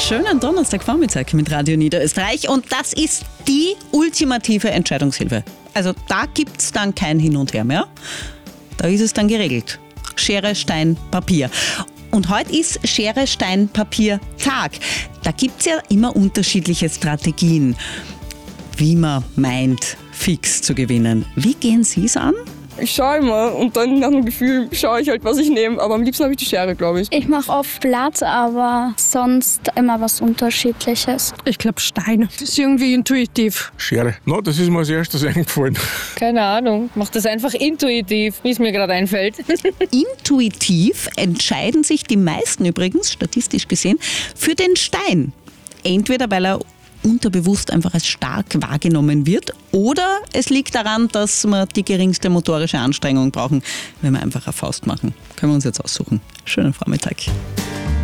Schönen Donnerstagvormittag mit Radio Niederösterreich und das ist die ultimative Entscheidungshilfe. Also da gibt es dann kein Hin und Her mehr. Da ist es dann geregelt. Schere, Stein, Papier. Und heute ist Schere, Stein, Papier Tag. Da gibt es ja immer unterschiedliche Strategien, wie man meint, fix zu gewinnen. Wie gehen Sie es an? Ich schaue immer und dann nach dem Gefühl schaue ich halt, was ich nehme. Aber am liebsten habe ich die Schere, glaube ich. Ich mache oft Blatt, aber sonst immer was Unterschiedliches. Ich glaube Stein. Das ist irgendwie intuitiv. Schere. No, das ist mir als erstes eingefallen. Keine Ahnung. Mach das einfach intuitiv, wie es mir gerade einfällt. Intuitiv entscheiden sich die meisten übrigens, statistisch gesehen, für den Stein. Entweder weil er unterbewusst einfach als stark wahrgenommen wird oder es liegt daran, dass wir die geringste motorische Anstrengung brauchen, wenn wir einfach eine Faust machen. Können wir uns jetzt aussuchen. Schönen Vormittag.